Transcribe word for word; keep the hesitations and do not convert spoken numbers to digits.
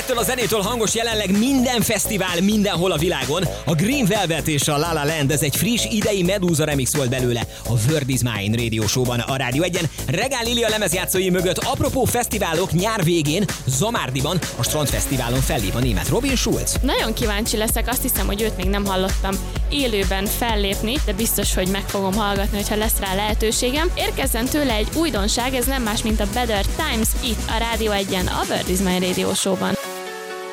Ettől a zenétől hangos jelenleg minden fesztivál mindenhol a világon. A Green Velvet és a La La Land, ez egy friss idei Medusa remix volt belőle a Word is Mine Radio Show-ban a Rádió egyen. Regál Lilia lemezjátszói mögött apropó fesztiválok nyár végén Zamárdiban a Strandfesztiválon fellép a német Robin Schulz. Nagyon kíváncsi leszek, azt hiszem, hogy őt még nem hallottam élőben fellépni, de biztos, hogy meg fogom hallgatni, hogyha lesz rá lehetőségem. Érkezzen tőle egy újdonság, ez nem más, mint a Better Times itt a Rádió egyen a Word is Mine Radio Show-ban.